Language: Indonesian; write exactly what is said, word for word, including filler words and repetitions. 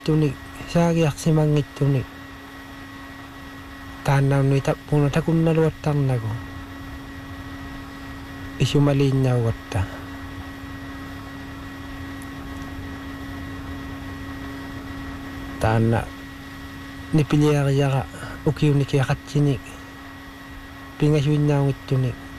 tunik sagiak simangit tunik tanam ni tak puno takum na luwatang nago isumalin niya wata tana ni piliyar yaka ukiw ni kaya katsinik pingasyun niya wit tunik